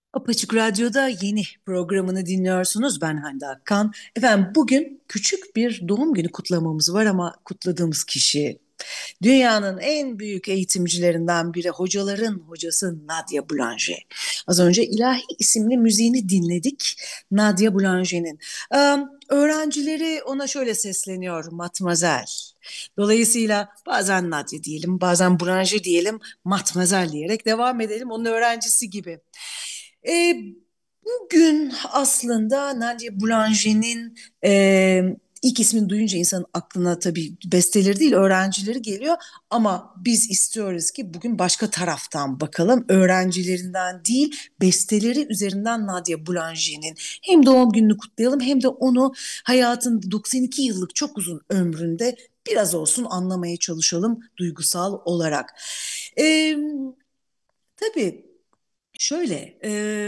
Apaçık Radyo'da yeni programını dinliyorsunuz. Ben Hande Akkan. Efendim bugün küçük bir doğum günü kutlamamız var ama kutladığımız kişi dünyanın en büyük eğitimcilerinden biri, hocaların hocası Nadia Boulanger. Az önce İlahi isimli müziğini dinledik Nadia Boulanger'in. Öğrencileri ona şöyle sesleniyor, Matmazel. Dolayısıyla bazen Nadia diyelim, bazen Boulanger diyelim, Matmazel diyerek devam edelim. Onun öğrencisi gibi. E, Bugün aslında Nadia Boulanger'in ilk ismini duyunca insanın aklına tabii besteleri değil öğrencileri geliyor. Ama biz istiyoruz ki bugün başka taraftan bakalım. Öğrencilerinden değil besteleri üzerinden Nadia Boulanger'in hem doğum gününü kutlayalım hem de onu hayatın 92 yıllık çok uzun ömründe biraz olsun anlamaya çalışalım duygusal olarak. E, tabii şöyle,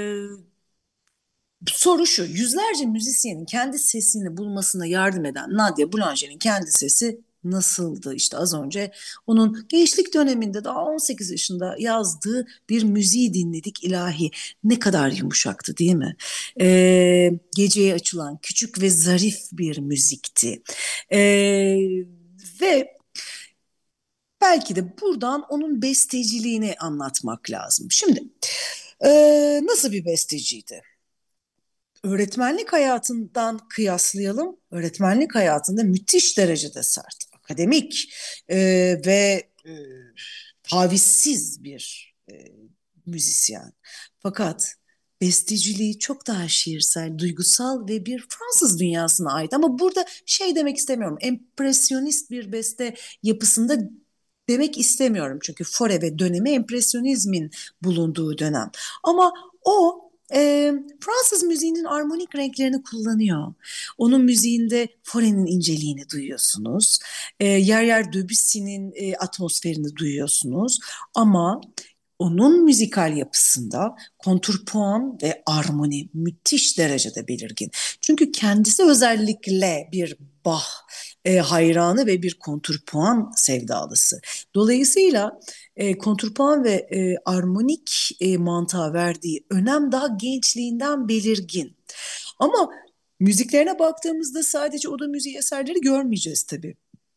soru şu, yüzlerce müzisyenin kendi sesini bulmasına yardım eden Nadia Boulanger'in kendi sesi nasıldı? İşte az önce onun gençlik döneminde daha 18 yaşında yazdığı bir müziği dinledik ilahi. Ne kadar yumuşaktı değil mi? Geceye açılan küçük ve zarif bir müzikti. Ve belki de buradan onun besteciliğini anlatmak lazım. Şimdi nasıl bir besteciydi? Öğretmenlik hayatından kıyaslayalım. Öğretmenlik hayatında müthiş derecede sert, akademik e, ve tavizsiz bir müzisyen. Fakat besteciliği çok daha şiirsel, duygusal ve bir Fransız dünyasına ait. Ama burada şey demek istemiyorum, empresyonist bir beste yapısında demek istemiyorum. Çünkü Fauré dönemi empresyonizmin bulunduğu dönem. Ama o Fransız müziğinin armonik renklerini kullanıyor. Onun müziğinde Fauré'nin inceliğini duyuyorsunuz. Yer yer Debussy'nin atmosferini duyuyorsunuz. Ama onun müzikal yapısında kontrpuan ve armoni müthiş derecede belirgin. Çünkü kendisi özellikle bir Bach hayranı ve bir kontrpuan sevdalısı. Dolayısıyla kontrpuan ve armonik mantığa verdiği önem daha gençliğinden belirgin. Ama müziklerine baktığımızda sadece oda müziği eserleri görmeyeceğiz tabii.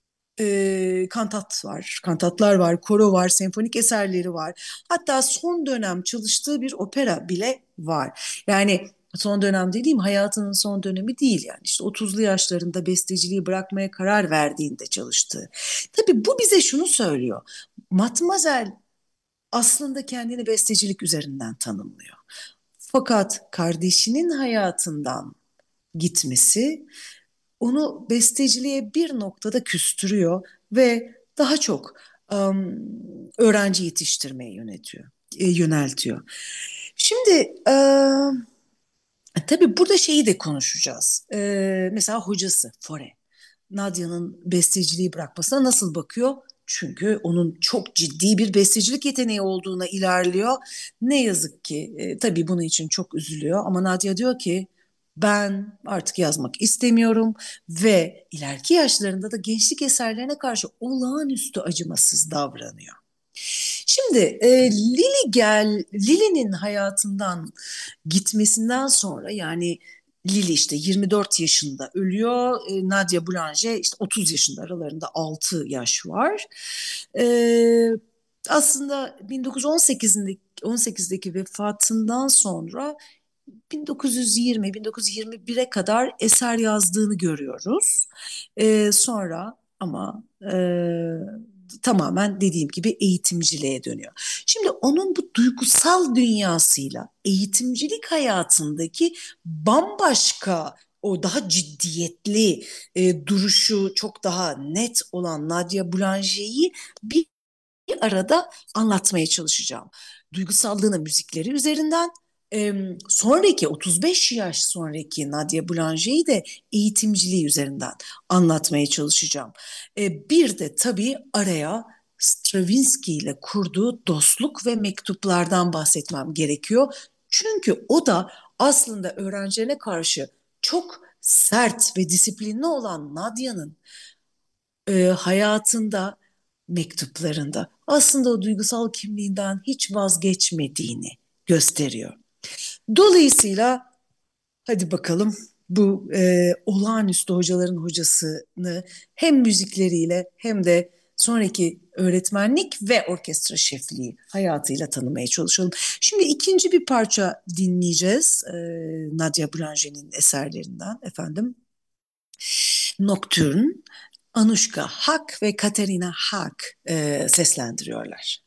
Kantat var, kantatlar var, koro var, senfonik eserleri var. Hatta son dönem çalıştığı bir opera bile var. Yani son dönem dediğim hayatının son dönemi değil yani işte 30'lu yaşlarında besteciliği bırakmaya karar verdiğinde çalıştığı. Tabii bu bize şunu söylüyor. Matmazel aslında kendini bestecilik üzerinden tanımlıyor. Fakat kardeşinin hayatından gitmesi onu besteciliğe bir noktada küstürüyor ve daha çok öğrenci yetiştirmeye yöneltiyor. Şimdi tabii burada şeyi de konuşacağız. Mesela hocası Fauré. Nadia'nın besteciliği bırakmasına nasıl bakıyor? Çünkü onun çok ciddi bir bestecilik yeteneği olduğuna ilerliyor. Ne yazık ki tabii bunun için çok üzülüyor ama Nadia diyor ki ben artık yazmak istemiyorum ve ileriki yaşlarında da gençlik eserlerine karşı olağanüstü acımasız davranıyor. Şimdi Lili'nin hayatından gitmesinden sonra yani Lili işte 24 yaşında ölüyor. Nadia Boulanger işte 30 yaşında aralarında 6 yaş var. E, Aslında 1918'deki vefatından sonra 1920-1921'e kadar eser yazdığını görüyoruz. Sonra ama tamamen dediğim gibi eğitimciliğe dönüyor. Şimdi onun bu duygusal dünyasıyla eğitimcilik hayatındaki bambaşka o daha ciddiyetli duruşu çok daha net olan Nadia Boulanger'i bir arada anlatmaya çalışacağım. Duygusallığını müzikleri üzerinden sonraki 35 yaş sonraki Nadia Boulanger'i de eğitimciliği üzerinden anlatmaya çalışacağım. Bir de tabii araya Stravinsky ile kurduğu dostluk ve mektuplardan bahsetmem gerekiyor. Çünkü o da aslında öğrencilerine karşı çok sert ve disiplinli olan Nadia'nın hayatında, mektuplarında aslında o duygusal kimliğinden hiç vazgeçmediğini gösteriyor. Dolayısıyla hadi bakalım bu olağanüstü hocaların hocasını hem müzikleriyle hem de sonraki öğretmenlik ve orkestra şefliği hayatıyla tanımaya çalışalım. Şimdi ikinci bir parça dinleyeceğiz Nadia Boulanger'in eserlerinden efendim. Nocturne, Anushka Haq ve Katerina Haq seslendiriyorlar.